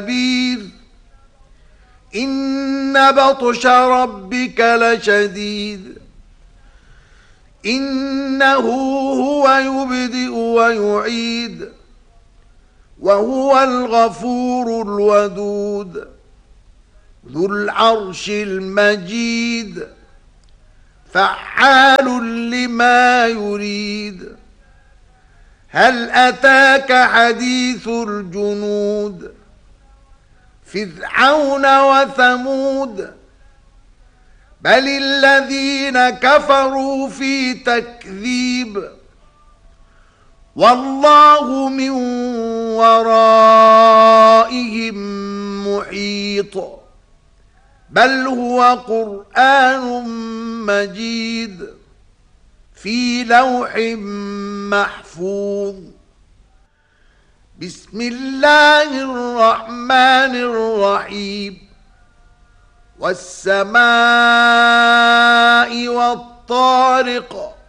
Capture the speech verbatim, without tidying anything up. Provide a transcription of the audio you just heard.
كبير إن بطش ربك لشديد إنه هو يبدئ ويعيد وهو الغفور الودود ذو العرش المجيد فعال لما يريد هل أتاك حديث الجنود فرعون وثمود بل الذين كفروا في تكذيب والله من ورائهم محيط بل هو قرآن مجيد في لوح محفوظ بسم الله الرحمن الرحيم والسماء والطارق